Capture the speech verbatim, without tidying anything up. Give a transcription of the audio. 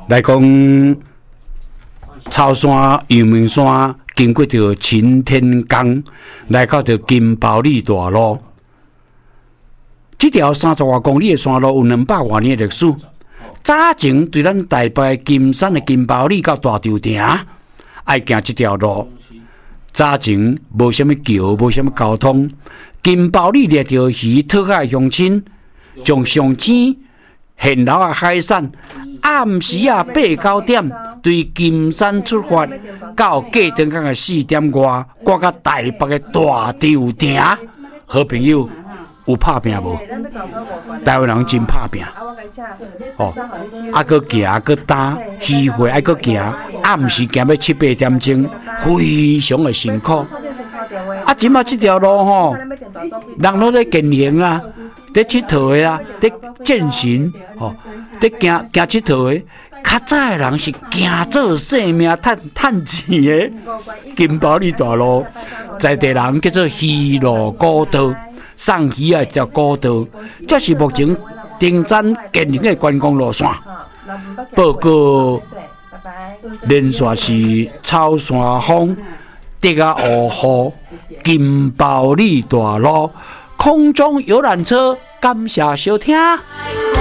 来讲草山、阳明山，经过着擎天岗，来到着金包里大路。这条三十多公里的山路有两百多年的历史。早前对咱台北金山的金包里到大稻埕，爱行这条路。早前无什么桥，无什么交通，金包里掠着鱼，讨海乡亲，从上青、现楼啊海产，暗时啊八九点，对金山出发，到过长港的四点外，赶到台北的大稻埕。好朋友。有拍拼无？台湾人真拍拼，哦，啊，搁行搁打，机会还搁行，暗时行要七八点钟，非常的辛苦。啊，即马这条路吼，人都在健行啊，在佚佗的啊，在健行，哦，在行行佚佗的。较早的人是行做性命、趁趁钱的。金包里大路，在地人叫做鱼路古道。送鱼啊，条古道，这是目前登山健行的观光路线。报告，连续是草山峰、竹啊五号、金包里大路、空中游览车，感谢收听。